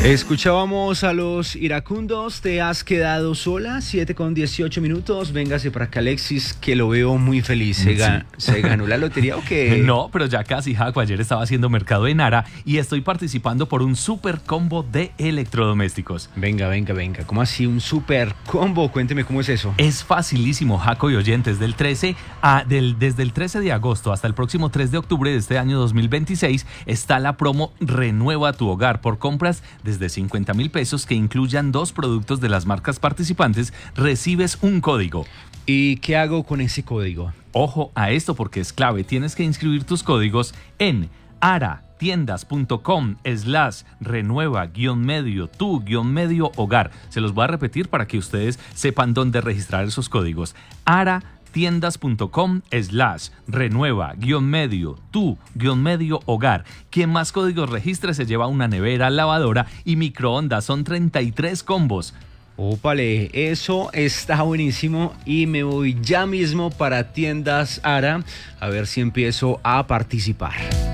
Escuchábamos a los iracundos, te has quedado sola, 7:18. Véngase para acá, Alexis, que lo veo muy feliz. ¿Se ganó la lotería o qué? No, pero ya casi, Jaco. Ayer estaba haciendo mercado en Ara y estoy participando por un super combo de electrodomésticos. Venga. ¿Cómo así un super combo? Cuénteme cómo es eso. Es facilísimo, Jaco y oyentes. Desde el 13 de agosto hasta el próximo 3 de octubre de este año 2026 está la promo Renueva tu Hogar por compras desde 50,000 pesos que incluyan 2 productos de las marcas participantes. Recibes un código. ¿Y qué hago con ese código? Ojo a esto porque es clave. Tienes que inscribir tus códigos en aratiendas.com/renueva-tu-hogar. Se los voy a repetir para que ustedes sepan dónde registrar esos códigos. aratiendas.com/renueva-tu-hogar. Quien más códigos registre se lleva una nevera, lavadora y microondas. Son 33 combos. Ópale, eso está buenísimo y me voy ya mismo para Tiendas Ara a ver si empiezo a participar.